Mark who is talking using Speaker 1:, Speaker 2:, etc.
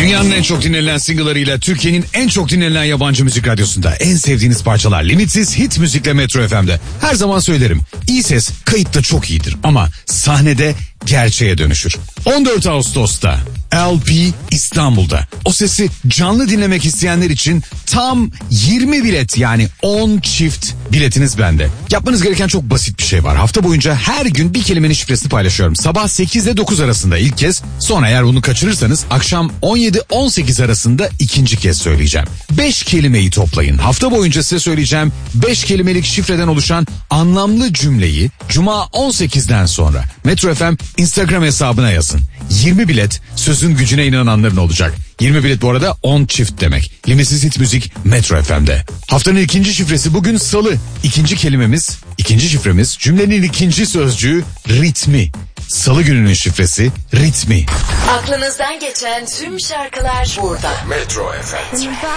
Speaker 1: Dünyanın en çok dinlenilen single'larıyla Türkiye'nin en çok dinlenilen yabancı müzik radyosunda en sevdiğiniz parçalar limitsiz hit müzikle Metro FM'de. Her zaman söylerim, iyi ses kayıtta çok iyidir ama sahnede gerçeğe dönüşür. 14 Ağustos'ta LP İstanbul'da. O sesi canlı dinlemek isteyenler için tam 20 bilet, yani 10 çift biletiniz bende. Yapmanız gereken çok basit bir şey var. Hafta boyunca her gün bir kelimenin şifresini paylaşıyorum. Sabah 8 ile 9 arasında ilk kez, sonra eğer bunu kaçırırsanız akşam 17-18 arasında ikinci kez söyleyeceğim. 5 kelimeyi toplayın. Hafta boyunca size söyleyeceğim 5 kelimelik şifreden oluşan anlamlı cümleyi Cuma 18'den sonra Metro FM Instagram hesabına yazın. 20 bilet sözün gücüne inananların olacak. 20 bilet bu arada 10 çift demek. Limitsiz hit müzik Metro FM'de. Haftanın ikinci şifresi bugün Salı. İkinci şifremiz cümlenin ikinci sözcüğü ritmi. Salı gününün şifresi ritmi.
Speaker 2: Aklınızdan geçen tüm şarkılar burada.
Speaker 3: Metro FM.